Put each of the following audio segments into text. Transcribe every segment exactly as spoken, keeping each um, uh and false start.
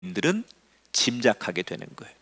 교인들은 짐작하게 되는 거예요.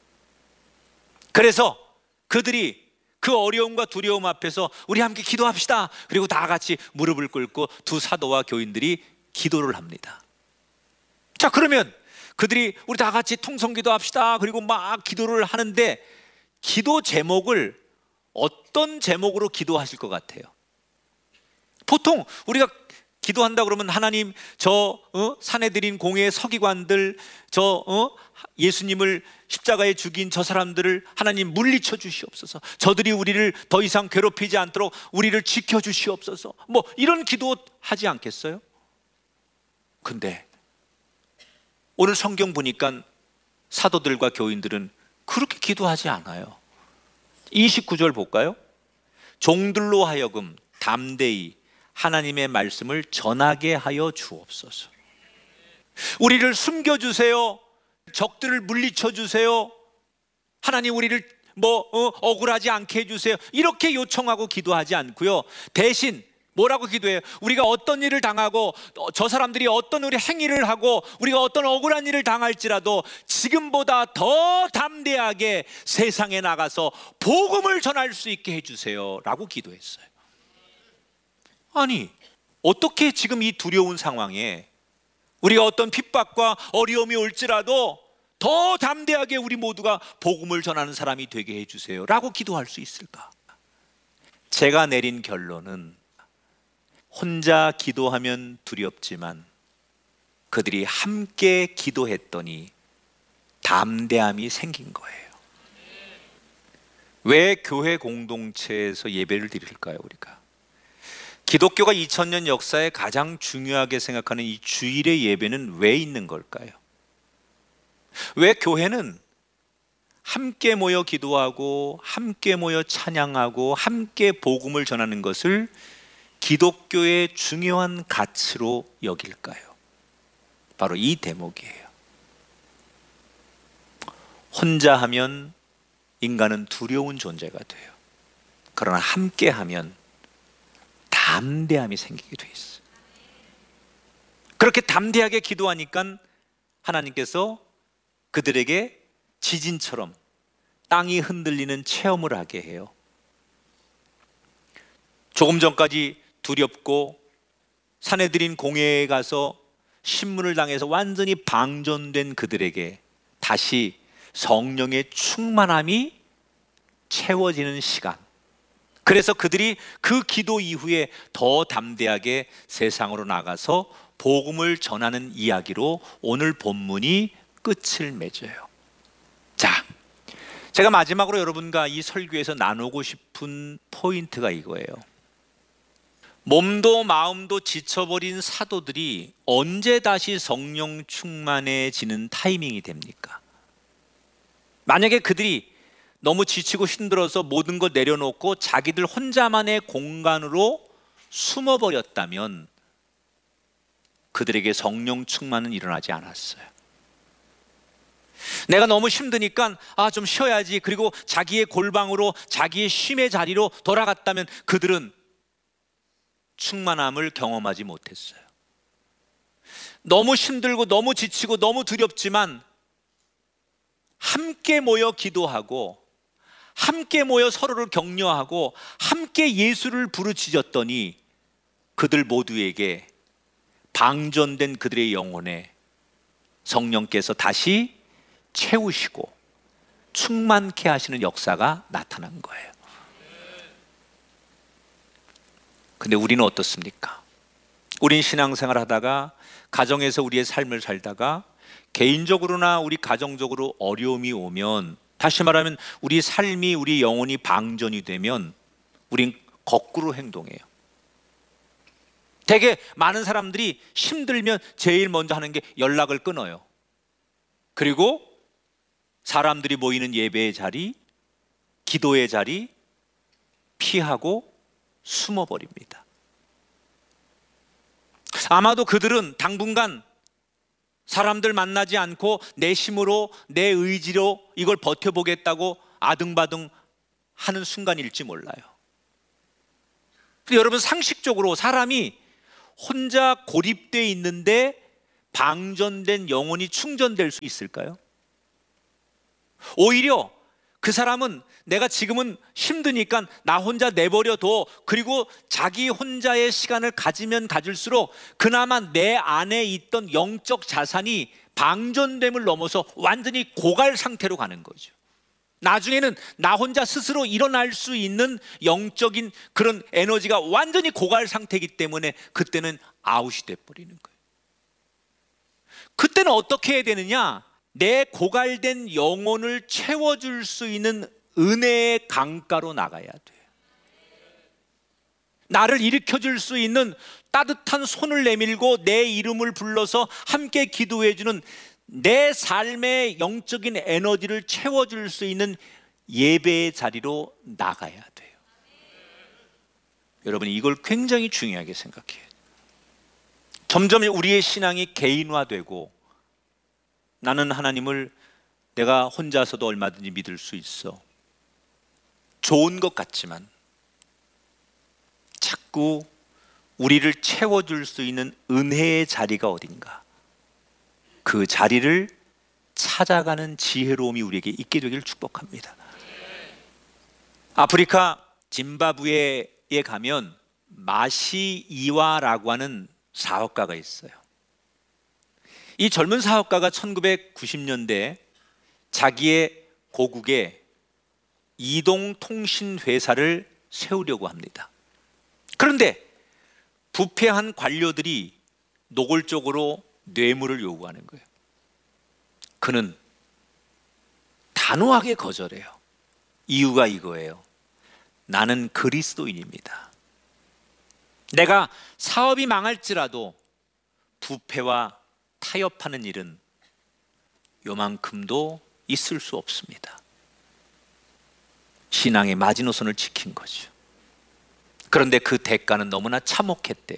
그래서 그들이 그 어려움과 두려움 앞에서 우리 함께 기도합시다. 그리고 다 같이 무릎을 꿇고 두 사도와 교인들이 기도를 합니다. 자, 그러면 그들이 우리 다 같이 통성기도 합시다. 그리고 막 기도를 하는데 기도 제목을 어떤 제목으로 기도하실 것 같아요? 보통 우리가 기도한다 그러면 하나님 저 어? 산에 들인 공회의 서기관들, 저 어? 예수님을 십자가에 죽인 저 사람들을 하나님 물리쳐 주시옵소서, 저들이 우리를 더 이상 괴롭히지 않도록 우리를 지켜 주시옵소서, 뭐 이런 기도 하지 않겠어요? 근데 오늘 성경 보니까 사도들과 교인들은 그렇게 기도하지 않아요. 이십구 절 볼까요? 종들로 하여금 담대히 하나님의 말씀을 전하게 하여 주옵소서. 우리를 숨겨주세요. 적들을 물리쳐 주세요. 하나님 우리를 뭐 어, 억울하지 않게 해주세요. 이렇게 요청하고 기도하지 않고요, 대신 뭐라고 기도해요? 우리가 어떤 일을 당하고 저 사람들이 어떤 우리 행위를 하고 우리가 어떤 억울한 일을 당할지라도 지금보다 더 담대하게 세상에 나가서 복음을 전할 수 있게 해주세요 라고 기도했어요. 아니, 어떻게 지금 이 두려운 상황에 우리가 어떤 핍박과 어려움이 올지라도 더 담대하게 우리 모두가 복음을 전하는 사람이 되게 해주세요 라고 기도할 수 있을까? 제가 내린 결론은 혼자 기도하면 두렵지만 그들이 함께 기도했더니 담대함이 생긴 거예요. 왜 교회 공동체에서 예배를 드릴까요? 우리가 기독교가 이천 년 역사에 가장 중요하게 생각하는 이 주일의 예배는 왜 있는 걸까요? 왜 교회는 함께 모여 기도하고 함께 모여 찬양하고 함께 복음을 전하는 것을 기독교의 중요한 가치로 여길까요? 바로 이 대목이에요. 혼자 하면 인간은 두려운 존재가 돼요. 그러나 함께 하면 담대함이 생기게 돼 있어요. 그렇게 담대하게 기도하니까 하나님께서 그들에게 지진처럼 땅이 흔들리는 체험을 하게 해요. 조금 전까지 두렵고 산에 들인 공회에 가서 신문을 당해서 완전히 방전된 그들에게 다시 성령의 충만함이 채워지는 시간, 그래서 그들이 그 기도 이후에 더 담대하게 세상으로 나가서 복음을 전하는 이야기로 오늘 본문이 끝을 맺어요. 자, 제가 마지막으로 여러분과 이 설교에서 나누고 싶은 포인트가 이거예요. 몸도 마음도 지쳐버린 사도들이 언제 다시 성령 충만해지는 타이밍이 됩니까? 만약에 그들이 너무 지치고 힘들어서 모든 것 내려놓고 자기들 혼자만의 공간으로 숨어버렸다면 그들에게 성령 충만은 일어나지 않았어요. 내가 너무 힘드니까 아, 좀 쉬어야지, 그리고 자기의 골방으로 자기의 쉼의 자리로 돌아갔다면 그들은 충만함을 경험하지 못했어요. 너무 힘들고 너무 지치고 너무 두렵지만 함께 모여 기도하고 함께 모여 서로를 격려하고 함께 예수를 부르짖었더니 그들 모두에게 방전된 그들의 영혼에 성령께서 다시 채우시고 충만케 하시는 역사가 나타난 거예요. 근데 우리는 어떻습니까? 우린 신앙생활 하다가 가정에서 우리의 삶을 살다가 개인적으로나 우리 가정적으로 어려움이 오면, 다시 말하면 우리 삶이 우리 영혼이 방전이 되면 우린 거꾸로 행동해요. 되게 많은 사람들이 힘들면 제일 먼저 하는 게 연락을 끊어요. 그리고 사람들이 모이는 예배의 자리, 기도의 자리 피하고 숨어버립니다. 아마도 그들은 당분간 사람들 만나지 않고 내 힘으로 내 의지로 이걸 버텨보겠다고 아등바등 하는 순간일지 몰라요. 근데 여러분, 상식적으로 사람이 혼자 고립되어 있는데 방전된 영혼이 충전될 수 있을까요? 오히려 그 사람은 내가 지금은 힘드니까 나 혼자 내버려둬, 그리고 자기 혼자의 시간을 가지면 가질수록 그나마 내 안에 있던 영적 자산이 방전됨을 넘어서 완전히 고갈 상태로 가는 거죠. 나중에는 나 혼자 스스로 일어날 수 있는 영적인 그런 에너지가 완전히 고갈 상태이기 때문에 그때는 아웃이 돼버리는 거예요. 그때는 어떻게 해야 되느냐? 내 고갈된 영혼을 채워줄 수 있는 은혜의 강가로 나가야 돼요. 나를 일으켜줄 수 있는 따뜻한 손을 내밀고 내 이름을 불러서 함께 기도해주는, 내 삶의 영적인 에너지를 채워줄 수 있는 예배의 자리로 나가야 돼요. 여러분, 이걸 굉장히 중요하게 생각해요. 점점 우리의 신앙이 개인화되고, 나는 하나님을 내가 혼자서도 얼마든지 믿을 수 있어, 좋은 것 같지만 자꾸 우리를 채워줄 수 있는 은혜의 자리가 어딘가, 그 자리를 찾아가는 지혜로움이 우리에게 있게 되기를 축복합니다. 아프리카 짐바브웨에 가면 마시이와라고 하는 사업가가 있어요. 이 젊은 사업가가 천구백구십 년대 자기의 고국에 이동통신회사를 세우려고 합니다. 그런데 부패한 관료들이 노골적으로 뇌물을 요구하는 거예요. 그는 단호하게 거절해요. 이유가 이거예요. 나는 그리스도인입니다. 내가 사업이 망할지라도 부패와 타협하는 일은 요만큼도 있을 수 없습니다. 신앙의 마지노선을 지킨 거죠. 그런데 그 대가는 너무나 참혹했대요.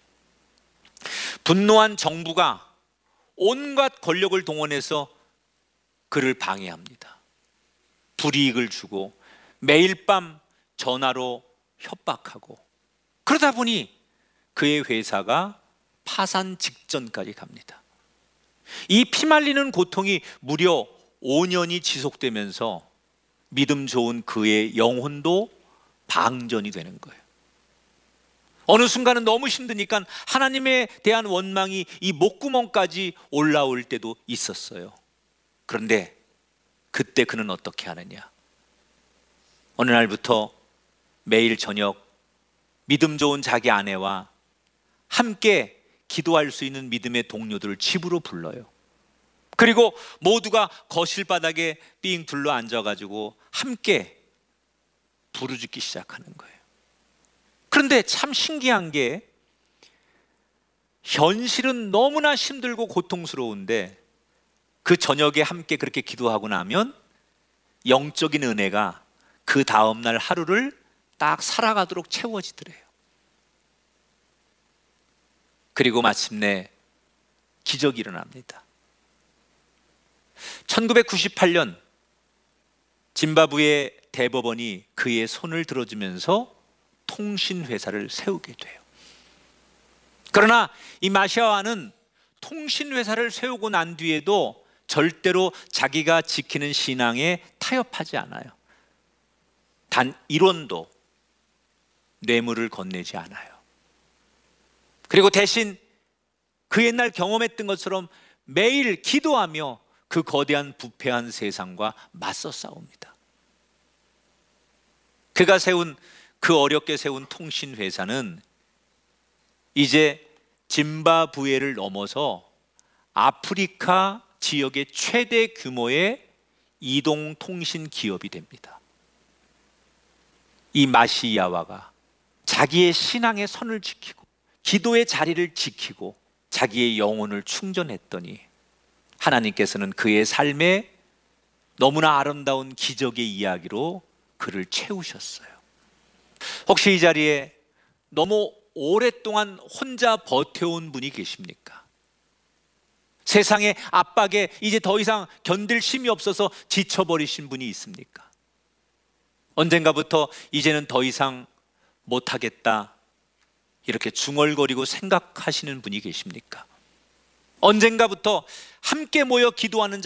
분노한 정부가 온갖 권력을 동원해서 그를 방해합니다. 불이익을 주고 매일 밤 전화로 협박하고, 그러다 보니 그의 회사가 파산 직전까지 갑니다. 이 피말리는 고통이 무려 오 년이 지속되면서 믿음 좋은 그의 영혼도 방전이 되는 거예요. 어느 순간은 너무 힘드니까 하나님에 대한 원망이 이 목구멍까지 올라올 때도 있었어요. 그런데 그때 그는 어떻게 하느냐? 어느 날부터 매일 저녁 믿음 좋은 자기 아내와 함께 기도할 수 있는 믿음의 동료들을 집으로 불러요. 그리고 모두가 거실 바닥에 삥 둘러 앉아가지고 함께 부르짖기 시작하는 거예요. 그런데 참 신기한 게, 현실은 너무나 힘들고 고통스러운데 그 저녁에 함께 그렇게 기도하고 나면 영적인 은혜가 그 다음날 하루를 딱 살아가도록 채워지더래요. 그리고 마침내 기적이 일어납니다. 천구백구십팔 년 짐바브웨 대법원이 그의 손을 들어주면서 통신회사를 세우게 돼요. 그러나 이 마시아와는 통신회사를 세우고 난 뒤에도 절대로 자기가 지키는 신앙에 타협하지 않아요. 단 일 원도 뇌물을 건네지 않아요. 그리고 대신 그 옛날 경험했던 것처럼 매일 기도하며 그 거대한 부패한 세상과 맞서 싸웁니다. 그가 세운 그 어렵게 세운 통신회사는 이제 짐바브웨를 넘어서 아프리카 지역의 최대 규모의 이동통신 기업이 됩니다. 이 마시야와가 자기의 신앙의 선을 지키고 기도의 자리를 지키고 자기의 영혼을 충전했더니 하나님께서는 그의 삶에 너무나 아름다운 기적의 이야기로 그를 채우셨어요. 혹시 이 자리에 너무 오랫동안 혼자 버텨온 분이 계십니까? 세상의 압박에 이제 더 이상 견딜 힘이 없어서 지쳐버리신 분이 있습니까? 언젠가부터 이제는 더 이상 못하겠다 이렇게 중얼거리고 생각하시는 분이 계십니까? 언젠가부터 함께 모여 기도하는